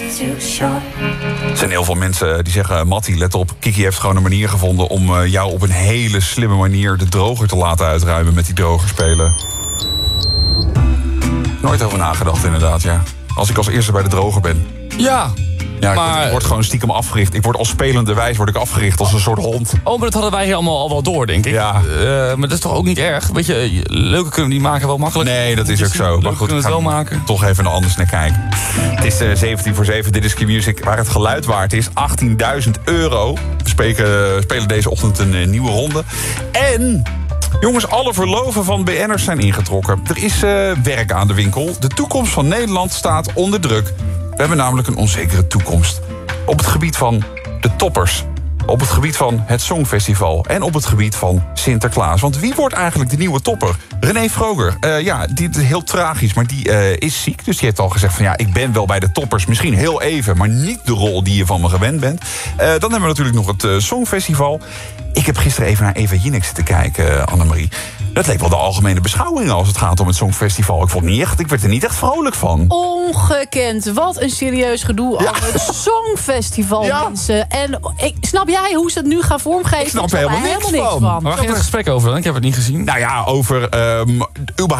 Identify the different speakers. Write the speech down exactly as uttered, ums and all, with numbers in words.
Speaker 1: Er zijn heel veel mensen die zeggen... Mattie, let op, Kiki heeft gewoon een manier gevonden... om uh, jou op een hele slimme manier de droger te laten uitruimen... met die drogerspelen. Nooit over nagedacht, inderdaad, ja. Als ik als eerste bij de droger ben.
Speaker 2: Ja,
Speaker 1: Ja, ik,
Speaker 2: maar...
Speaker 1: word, ik word gewoon stiekem afgericht. Ik word als spelende wijs word ik afgericht als een soort hond.
Speaker 2: Oh, maar dat hadden wij hier allemaal al wel door, denk ik.
Speaker 1: Ja.
Speaker 2: Uh, maar dat is toch ook niet erg? Weet je, leuke kunnen die maken wel makkelijk.
Speaker 1: Nee, dat is ook zo.
Speaker 2: Leuke
Speaker 1: Maar goed,
Speaker 2: kunnen
Speaker 1: ik
Speaker 2: het
Speaker 1: ga
Speaker 2: wel maken.
Speaker 1: toch even naar anders naar kijken. Het is uh, zeventien voor zeven, dit is Q-Music. Waar het geluid waard is, achttienduizend euro. We spelen, spelen deze ochtend een uh, nieuwe ronde. En... jongens, alle verloven van B N'ers zijn ingetrokken. Er is uh, werk aan de winkel. De toekomst van Nederland staat onder druk. We hebben namelijk een onzekere toekomst. Op het gebied van de toppers. Op het gebied van het Songfestival. En op het gebied van Sinterklaas. Want wie wordt eigenlijk de nieuwe topper? René Vroger. Uh, ja, die is heel tragisch, maar die uh, is ziek. Dus die heeft al gezegd van ja, ik ben wel bij de toppers. Misschien heel even, maar niet de rol die je van me gewend bent. Uh, dan hebben we natuurlijk nog het uh, Songfestival. Ik heb gisteren even naar Eva Jinek zitten kijken, uh, Annemarie. Dat leek wel de algemene beschouwing als het gaat om het Songfestival. Ik vond niet echt, ik werd er niet echt vrolijk van.
Speaker 3: Ongekend. Wat een serieus gedoe
Speaker 1: Ja.
Speaker 3: over het Songfestival,
Speaker 1: Ja.
Speaker 3: mensen. En ik, snap jij hoe ze het nu gaan vormgeven?
Speaker 1: Ik snap
Speaker 3: er
Speaker 1: helemaal niks van.
Speaker 2: Maar waar ging het gesprek over dan? Ik heb het niet gezien.
Speaker 1: Nou ja, over um, überhaupt